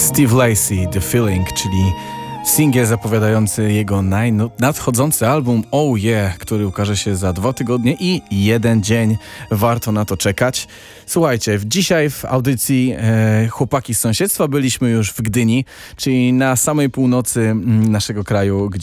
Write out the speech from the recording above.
Steve Lacy, The Feeling, czyli singiel zapowiadający jego nadchodzący album Oh Yeah, który ukaże się za 2 tygodnie i 1 dzień. Warto na to czekać. Słuchajcie, dzisiaj w audycji Chłopaki z sąsiedztwa byliśmy już w Gdyni, czyli na samej północy naszego kraju,